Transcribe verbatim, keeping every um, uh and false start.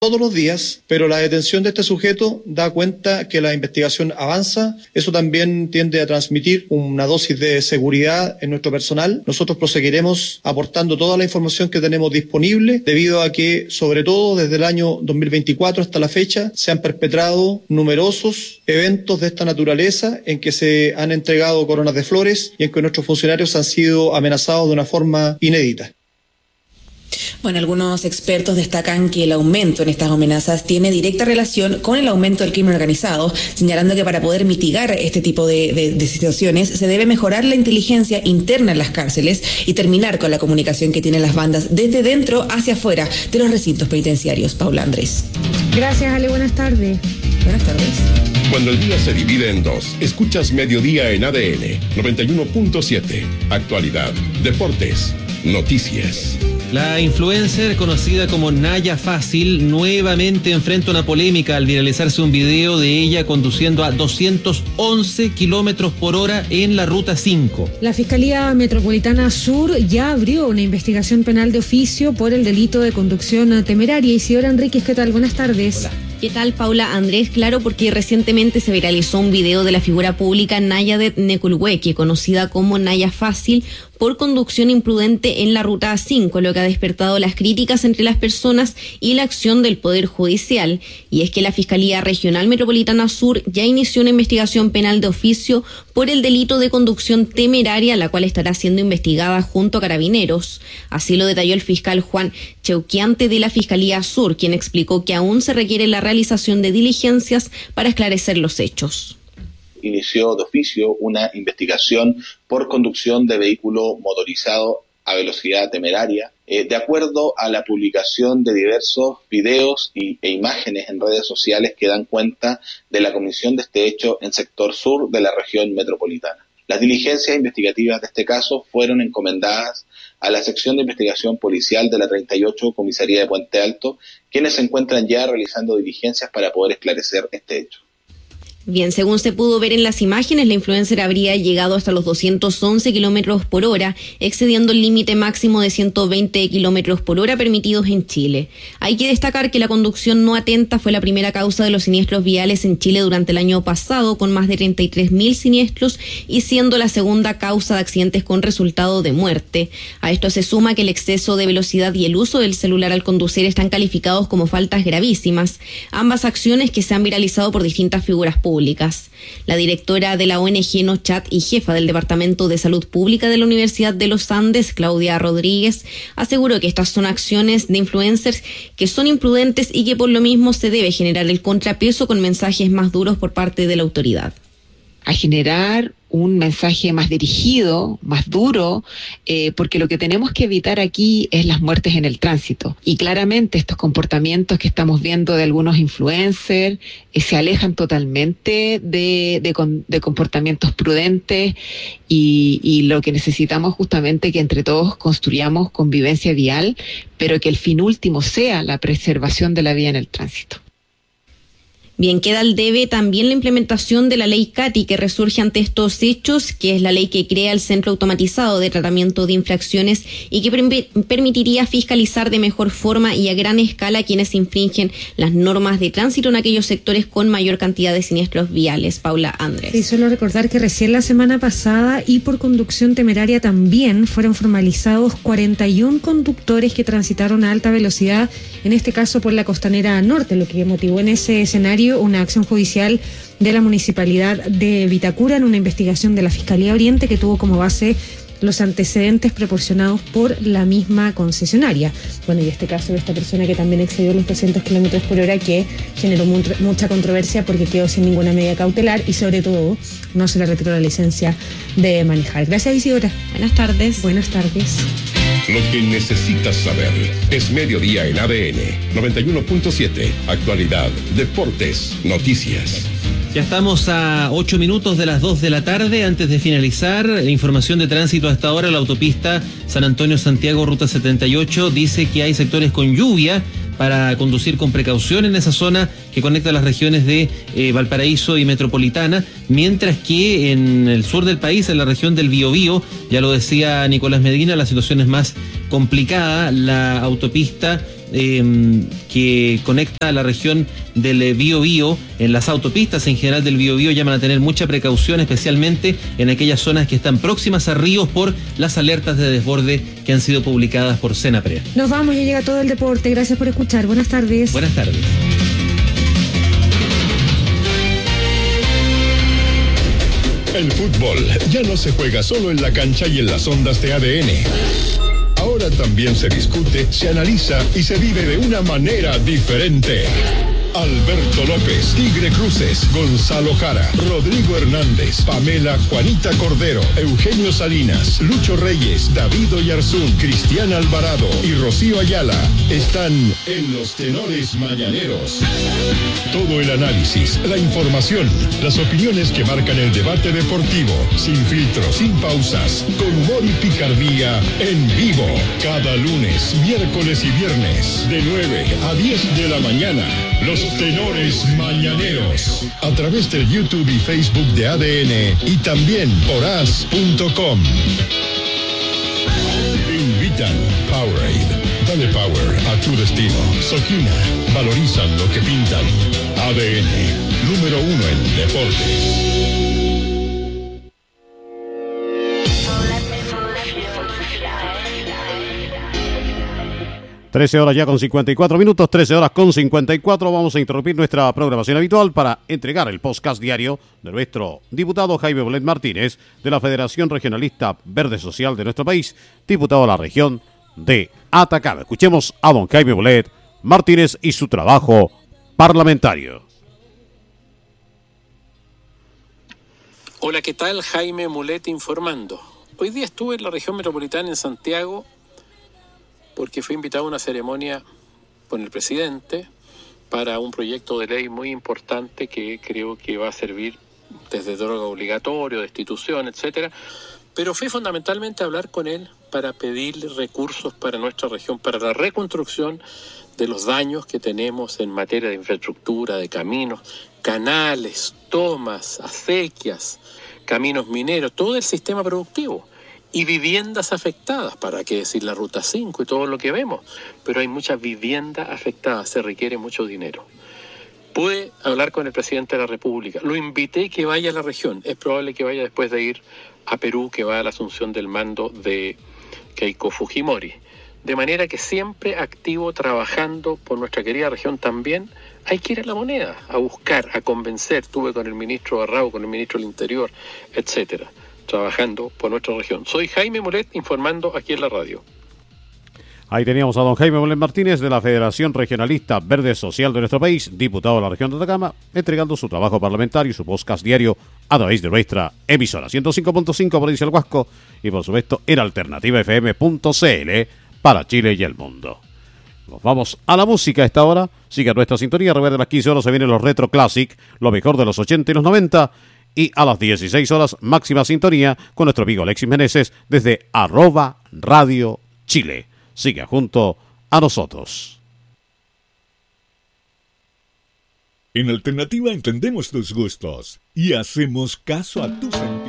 todos los días, pero la detención de este sujeto da cuenta que la investigación avanza. Eso también tiende a transmitir una dosis de seguridad en nuestro personal. Nosotros proseguiremos aportando toda la información que tenemos disponible, debido a que, sobre todo desde el año dos mil veinticuatro hasta la fecha, se han perpetrado numerosos eventos de esta naturaleza en que se han entregado coronas de flores y en que nuestros funcionarios han sido amenazados de una forma inédita. Bueno, algunos expertos destacan que el aumento en estas amenazas tiene directa relación con el aumento del crimen organizado, señalando que para poder mitigar este tipo de, de, de situaciones se debe mejorar la inteligencia interna en las cárceles y terminar con la comunicación que tienen las bandas desde dentro hacia afuera de los recintos penitenciarios. Paula Andrés. Gracias, Ale. Buenas tardes. Buenas tardes. Cuando el día se divide en dos, escuchas Mediodía en A D N noventa y uno punto siete. Actualidad, deportes, noticias. La influencer conocida como Naya Fácil nuevamente enfrenta una polémica al viralizarse un video de ella conduciendo a doscientos once kilómetros por hora en la Ruta cinco. La Fiscalía Metropolitana Sur ya abrió una investigación penal de oficio por el delito de conducción temeraria. Isidora Enríquez, ¿qué tal? Buenas tardes. Hola. ¿Qué tal, Paula Andrés? Claro, porque recientemente se viralizó un video de la figura pública Nayadet Neculhueque, conocida como Naya Fácil, por conducción imprudente en la Ruta cinco, lo que ha despertado las críticas entre las personas y la acción del Poder Judicial. Y es que la Fiscalía Regional Metropolitana Sur ya inició una investigación penal de oficio por el delito de conducción temeraria, la cual estará siendo investigada junto a Carabineros. Así lo detalló el fiscal Juan Cheuquiante de la Fiscalía Sur, quien explicó que aún se requiere la realización de diligencias para esclarecer los hechos. Inició de oficio una investigación por conducción de vehículo motorizado a velocidad temeraria, eh, de acuerdo a la publicación de diversos videos y, e imágenes en redes sociales que dan cuenta de la comisión de este hecho en sector sur de la región metropolitana. Las diligencias investigativas de este caso fueron encomendadas a la sección de investigación policial de la treinta y ocho Comisaría de Puente Alto, quienes se encuentran ya realizando diligencias para poder esclarecer este hecho. Bien, según se pudo ver en las imágenes, la influencer habría llegado hasta los doscientos once kilómetros por hora, excediendo el límite máximo de ciento veinte kilómetros por hora permitidos en Chile. Hay que destacar que la conducción no atenta fue la primera causa de los siniestros viales en Chile durante el año pasado, con más de treinta y tres mil siniestros y siendo la segunda causa de accidentes con resultado de muerte. A esto se suma que el exceso de velocidad y el uso del celular al conducir están calificados como faltas gravísimas, ambas acciones que se han viralizado por distintas figuras públicas. Públicas. La directora de la O N G Nochat y jefa del Departamento de Salud Pública de la Universidad de los Andes, Claudia Rodríguez, aseguró que estas son acciones de influencers que son imprudentes y que por lo mismo se debe generar el contrapeso con mensajes más duros por parte de la autoridad. A generar un mensaje más dirigido, más duro, eh, porque lo que tenemos que evitar aquí es las muertes en el tránsito. Y claramente estos comportamientos que estamos viendo de algunos influencers eh, se alejan totalmente de, de, de comportamientos prudentes y, y lo que necesitamos justamente que entre todos construyamos convivencia vial, pero que el fin último sea la preservación de la vida en el tránsito. Bien, queda al debe también la implementación de la ley CATI que resurge ante estos hechos, que es la ley que crea el Centro Automatizado de Tratamiento de Infracciones y que per- permitiría fiscalizar de mejor forma y a gran escala a quienes infringen las normas de tránsito en aquellos sectores con mayor cantidad de siniestros viales. Paula Andrés. Sí, solo recordar que recién la semana pasada y por conducción temeraria también fueron formalizados cuarenta y uno conductores que transitaron a alta velocidad, en este caso por la Costanera Norte, lo que motivó en ese escenario una acción judicial de la Municipalidad de Vitacura en una investigación de la Fiscalía Oriente que tuvo como base los antecedentes proporcionados por la misma concesionaria. Bueno, y este caso de esta persona que también excedió los doscientos kilómetros por hora, que generó mu- mucha controversia porque quedó sin ninguna medida cautelar y sobre todo no se le retiró la licencia de manejar. Gracias, Isidora. Buenas tardes. Buenas tardes. Lo que necesitas saber es Mediodía en A D N noventa y uno punto siete. Actualidad, deportes, noticias. Ya estamos a ocho minutos de las dos de la tarde. Antes de finalizar, información de tránsito hasta ahora. La autopista San Antonio-Santiago, ruta setenta y ocho, dice que hay sectores con lluvia para conducir con precaución en esa zona que conecta las regiones de eh, Valparaíso y Metropolitana, mientras que en el sur del país, en la región del Biobío, ya lo decía Nicolás Medina, la situación es más complicada. La autopista eh, que conecta la región del Biobío. En las autopistas en general del Biobío llaman a tener mucha precaución, especialmente en aquellas zonas que están próximas a ríos por las alertas de desborde que han sido publicadas por Senapred. Nos vamos, ya llega todo el deporte. Gracias por escuchar. Buenas tardes. Buenas tardes. El fútbol ya no se juega solo en la cancha y en las ondas de A D N. Ahora también se discute, se analiza y se vive de una manera diferente. Alberto López, Tigre Cruces, Gonzalo Jara, Rodrigo Hernández, Pamela Juanita Cordero, Eugenio Salinas, Lucho Reyes, David Oyarzún, Cristian Alvarado y Rocío Ayala están en los Tenores Mañaneros. Todo el análisis, la información, las opiniones que marcan el debate deportivo, sin filtros, sin pausas, con humor y picardía, en vivo, cada lunes, miércoles y viernes, de nueve a diez de la mañana. Los Tenores Mañaneros, a través del YouTube y Facebook de A D N y también por as punto com. Invitan Powerade. Dale power a tu destino. Sojina, valorizan lo que pintan. A D N, número uno en deportes. trece horas ya con cincuenta y cuatro minutos, trece horas con cincuenta y cuatro. Vamos a interrumpir nuestra programación habitual para entregar el podcast diario de nuestro diputado Jaime Mulet Martínez de la Federación Regionalista Verde Social de nuestro país, diputado a la región de Atacama. Escuchemos a don Jaime Mulet Martínez y su trabajo parlamentario. Hola, ¿qué tal? Jaime Mulet informando. Hoy día estuve en la región metropolitana en Santiago porque fui invitado a una ceremonia con el presidente para un proyecto de ley muy importante que creo que va a servir desde droga obligatorio, destitución, etcétera. Pero fui fundamentalmente a hablar con él para pedirle recursos para nuestra región, para la reconstrucción de los daños que tenemos en materia de infraestructura, de caminos, canales, tomas, acequias, caminos mineros, todo el sistema productivo. Y viviendas afectadas, para qué decir la Ruta cinco y todo lo que vemos, pero hay muchas viviendas afectadas, se requiere mucho dinero. Pude hablar con el presidente de la República, lo invité que vaya a la región, es probable que vaya después de ir a Perú, que va a la asunción del mando de Keiko Fujimori. De manera que siempre activo, trabajando por nuestra querida región también, hay que ir a la moneda, a buscar, a convencer. Estuve con el ministro Barrao, con el ministro del Interior, etcétera, trabajando por nuestra región. Soy Jaime Mulet informando aquí en la radio. Ahí teníamos a don Jaime Mulet Martínez de la Federación Regionalista Verde Social de nuestro país, diputado de la región de Atacama, entregando su trabajo parlamentario y su podcast diario a través de nuestra emisora ciento cinco punto cinco Provincia del Huasco y por supuesto en alternativa f m punto c l para Chile y el mundo. Nos vamos a la música a esta hora. Sigue nuestra sintonía. Recuerden, a las quince horas se vienen los Retro Classic, lo mejor de los ochenta y los noventa. Y a las dieciséis horas, máxima sintonía con nuestro amigo Alexis Meneses desde arroba Radio Chile. Siga junto a nosotros. En Alternativa entendemos tus gustos y hacemos caso a tus sentidos.